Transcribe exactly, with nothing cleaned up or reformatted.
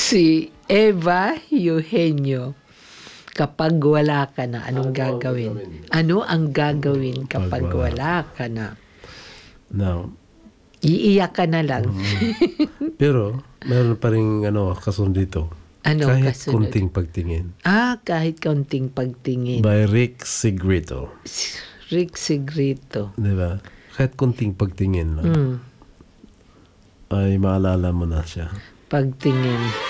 Si Eva Eugenio. Kapag wala ka na, anong Ano ang gagawin? gagawin? Ano ang gagawin kapag Pag wala. wala ka na? Now, Iiyak ka na lang. pero, meron pa rin ano, kasundito. Ano Kahit kasunod? kunting pagtingin. Ah, kahit kaunting pagtingin. By Rick Sigrito. Rick Sigrito. Di ba? Kahit kunting pagtingin lang, Mm, ay maalala mo na siya. pagtingin.